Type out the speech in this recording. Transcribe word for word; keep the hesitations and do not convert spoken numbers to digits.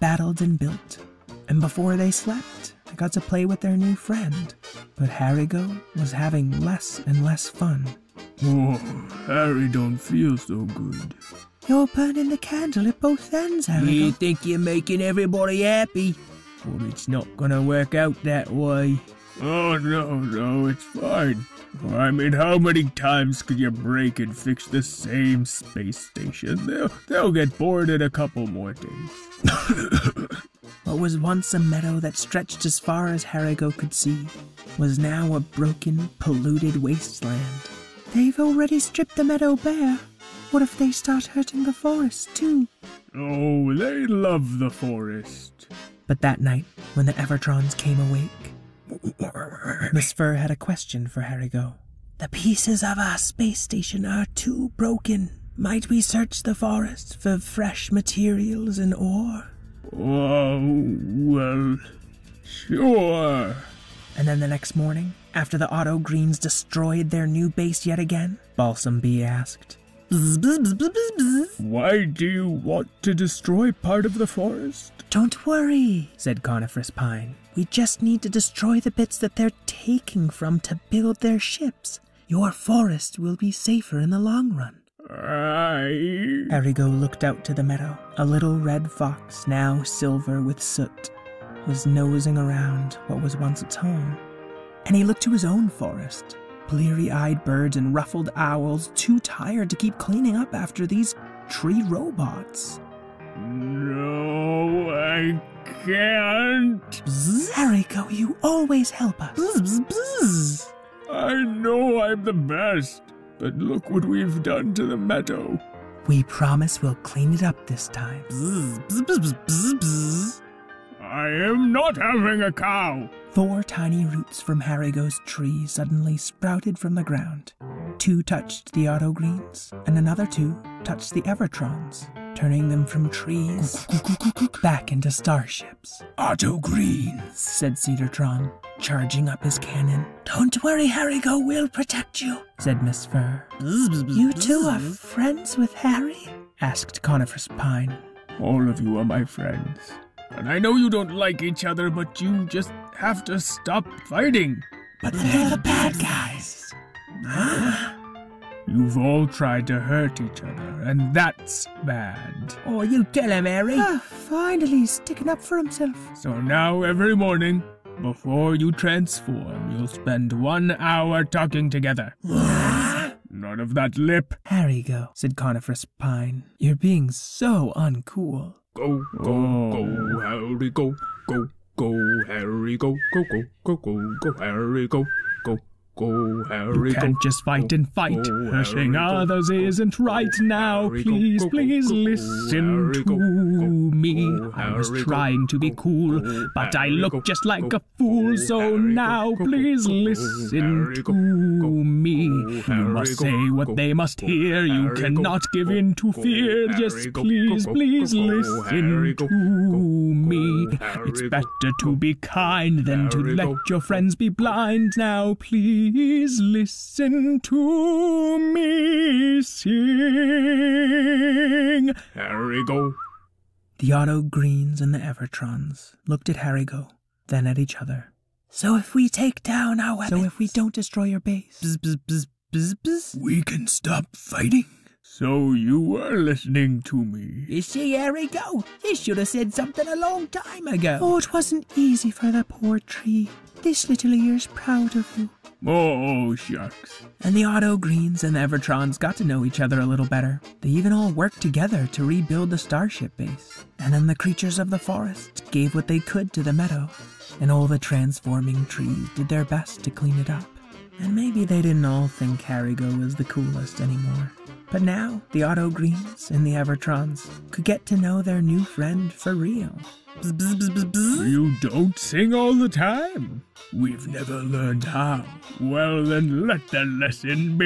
battled and built, and before they slept, they got to play with their new friend. But Harigo was having less and less fun. Oh, Harry don't feel so good. You're burning the candle at both ends, Harigo. You think you're making everybody happy? But it's not gonna work out that way. Oh, no, no, it's fine. I mean, how many times could you break and fix the same space station? They'll, they'll get bored in a couple more days. What was once a meadow that stretched as far as Harigo could see was now a broken, polluted wasteland. They've already stripped the meadow bare. What if they start hurting the forest, too? Oh, they love the forest. But that night, when the Evertrons came awake, Miss Fur had a question for Harigo. The pieces of our space station are too broken. Might we search the forest for fresh materials and ore? Oh, well, sure. And then the next morning, after the Auto Greens destroyed their new base yet again, Balsam Bee asked, bzz, bzz, bzz, bzz, bzz. Why do you want to destroy part of the forest? Don't worry, said Coniferous Pine. We just need to destroy the bits that they're taking from to build their ships. Your forest will be safer in the long run. I... Harigo looked out to the meadow. A little red fox, now silver with soot, was nosing around what was once its home. And he looked to his own forest. Bleary-eyed birds and ruffled owls, too tired to keep cleaning up after these tree robots. No, I can't. Bzz, Harigo, you always help us. Bzz, bzz, bzz. I know I'm the best, but look what we've done to the meadow. We promise we'll clean it up this time. Bzz, bzz, bzz, bzz, bzz. I am not having a cow. Four tiny roots from Harigo's tree suddenly sprouted from the ground. Two touched the Auto Greens, and another two touched the Evertrons, turning them from trees back into starships. Auto Greens, said Cedartron, charging up his cannon. Don't worry, Harigo, we'll protect you, said Miss Fur. You two are friends with Harry? Asked Coniferous Pine. All of you are my friends. And I know you don't like each other, but you just have to stop fighting. But they're the bad guys. You've all tried to hurt each other, and that's bad. Oh, you tell him, Harry. Ah, finally, he's sticking up for himself. So now, every morning, before you transform, you'll spend one hour talking together. None of that lip. Harigo, said Coniferous Pine. You're being so uncool. Go, go, oh. go, Harry, go, go, go, Harry, go, go, go, go, go, go, Harry, go, go, go, Harry, you can't go, just fight go, and fight. go, Hurting Harry, others go, isn't right go, now. Harry, Please, go, go, please go, go, listen Harry, to go, go, me. go, I was Harry, trying go, to be go, cool, go, but I Harry, look go, just like go, a fool. go, So Harry, now, go, go, please go, listen Harry, to go, go, me. go, You must go, say what go, they must go, hear. You Harry, cannot go, give go, in to go, fear. Harry, Just go, please, go, please go, go, listen Harry, go, to go, me. go, Harry, It's go, better to go, be kind than to Harry, let go, your go, friends be blind. Now, please listen to me sing. Harry, go. The Auto Greens and the Evertrons looked at Harigo, then at each other. So if we take down our weapons... So if we don't destroy your base... Bzz, bzz, bzz, bzz, bzz. We can stop fighting. So you were listening to me. You see, Harigo, you should have said something a long time ago. Oh, it wasn't easy for the poor tree. This little ear's proud of you. Oh, shucks. And the Auto Greens and the Evertrons got to know each other a little better. They even all worked together to rebuild the starship base. And then the creatures of the forest gave what they could to the meadow. And all the transforming trees did their best to clean it up. And maybe they didn't all think Harigo was the coolest anymore. But now, the Auto Greens and the Evertrons could get to know their new friend for real. Bzz, bzz, bzz, bzz, bzz. You don't sing all the time. We've never learned how. Well, then let the lesson be.